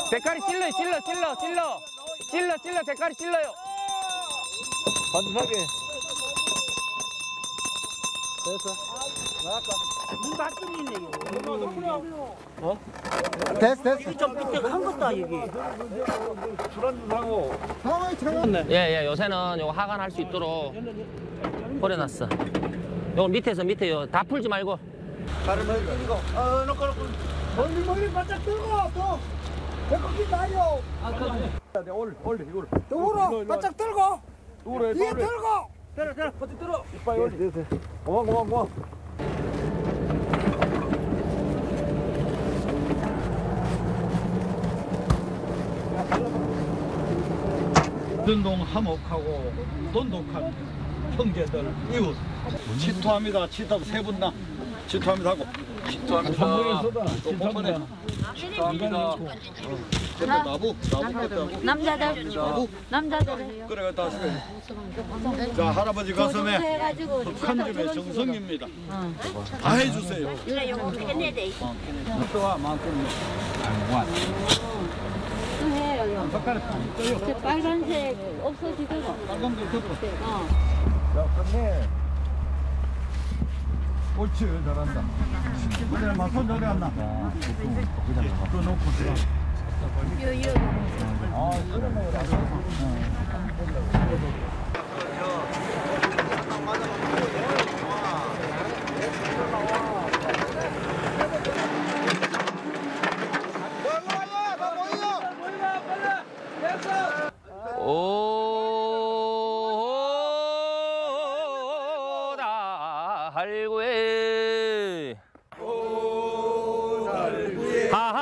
대가리 찔러 대가리 찔러요. 반듯하게. 됐어. 나갈까? 문 닫히네 이거. 됐어. 좀 밑에 한 것도 여기. 술한잔 사고. 예, 요새는 요거 하관할 수 있도록 버려놨어. 요거 밑에 다 풀지 말고. 다른 거 이거. 놓고. 멀리 바짝 들고 또 배꼽이 나요. 올려 이거를. 또 울어 바짝 들고 올려 뒤에 들고. 들어 버티 들어. 이빨 올려. 고마워. 전동 화목하고 돈독한 형제들 이웃 치토합니다. 치토 세 분 다 치토합니다 하고 치토합니다. 또 뽀뽀네. 치토합니다. 나무 뺐다고. 남자들 그래 다 쓰고. 자 할아버지 가슴에 한 줌의 정성입니다. 다 해주세요. 또한 만큼. 해요. 빨간색 없어지더라. 빨간 거 뜯어. 야, 끝내. 옳지 잘한다. 그래 맛손 저리 왔나? 그거 놓고 들어. 아, 이러면 오다 할구에